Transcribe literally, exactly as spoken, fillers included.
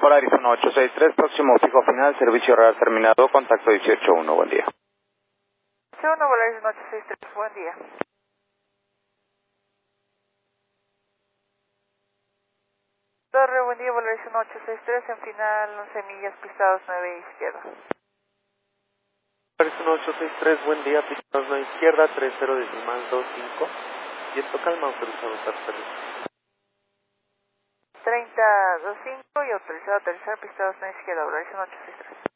Polaris uno ocho seis tres, próximo fijo final, servicio radar terminado, contacto dieciocho uno, buen día. uno, Polaris uno ocho seis tres, buen día. Torre, buen día, Polaris uno ocho seis tres, en final once millas, pistados nueve izquierda. Polaris uno ocho seis tres, buen día, pistados nueve izquierda, tres cero decimal dos cinco, viento calma, autorizado para salir. treinta dos cinco y autorizado a aterrizar, pistados nueve izquierda, Polaris uno ocho seis tres.